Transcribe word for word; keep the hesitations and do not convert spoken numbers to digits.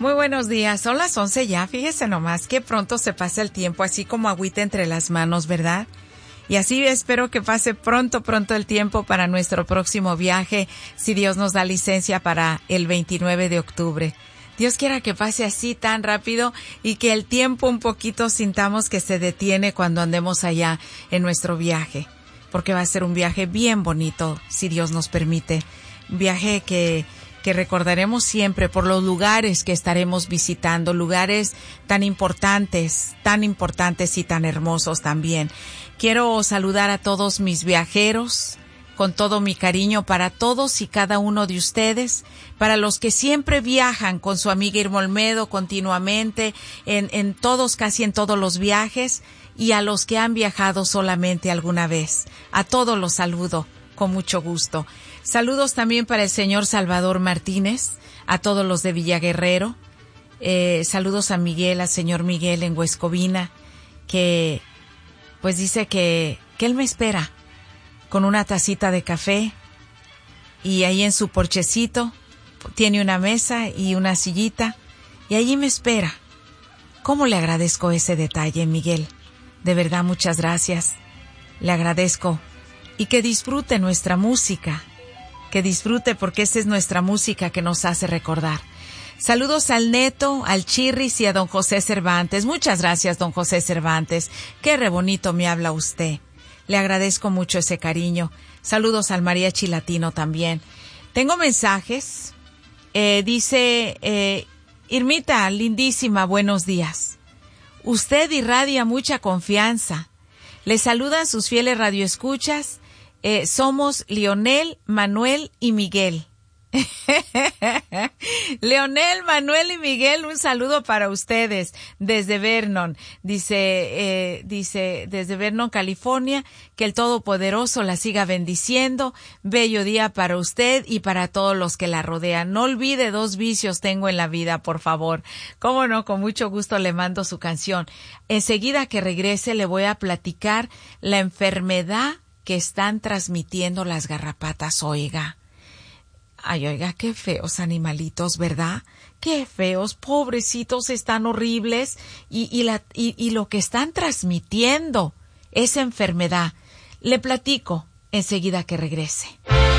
Muy buenos días, son las once ya, fíjese nomás que pronto se pasa el tiempo, así como agüita entre las manos, ¿verdad? Y así espero que pase pronto, pronto el tiempo para nuestro próximo viaje, si Dios nos da licencia para el veintinueve de octubre. Dios quiera que pase así tan rápido y que el tiempo un poquito sintamos que se detiene cuando andemos allá en nuestro viaje, porque va a ser un viaje bien bonito, si Dios nos permite. Un viaje que... que recordaremos siempre por los lugares que estaremos visitando, lugares tan importantes, tan importantes y tan hermosos también. Quiero saludar a todos mis viajeros, con todo mi cariño para todos y cada uno de ustedes, para los que siempre viajan con su amiga Irma Olmedo continuamente, en, en todos, casi en todos los viajes, y a los que han viajado solamente alguna vez. A todos los saludo con mucho gusto. Saludos también para el señor Salvador Martínez, a todos los de Villaguerrero. Eh, saludos a Miguel, al señor Miguel en Huescovina, que pues dice que, que él me espera con una tacita de café y ahí en su porchecito tiene una mesa y una sillita y allí me espera. ¿Cómo le agradezco ese detalle, Miguel? De verdad, muchas gracias. Le agradezco y que disfrute nuestra música. Que disfrute porque esa es nuestra música que nos hace recordar. Saludos al Neto, al Chirris y a don José Cervantes. Muchas gracias, don José Cervantes. Qué re bonito me habla usted. Le agradezco mucho ese cariño. Saludos al Mariachi Latino también. Tengo mensajes. Eh, dice, eh, Irmita, lindísima, buenos días. Usted irradia mucha confianza. Le saludan sus fieles radioescuchas. Eh, somos Leonel, Manuel y Miguel. Leonel, Manuel y Miguel, un saludo para ustedes desde Vernon. Dice, eh, dice desde Vernon, California, que el Todopoderoso la siga bendiciendo. Bello día para usted y para todos los que la rodean. No olvide, dos vicios tengo en la vida, por favor. Cómo no, con mucho gusto le mando su canción. Enseguida que regrese le voy a platicar la enfermedad que están transmitiendo las garrapatas, oiga. Ay, oiga, qué feos animalitos, ¿verdad? Qué feos, pobrecitos, están horribles. Y, y, la, y, y lo que están transmitiendo, esa enfermedad. Le platico enseguida que regrese.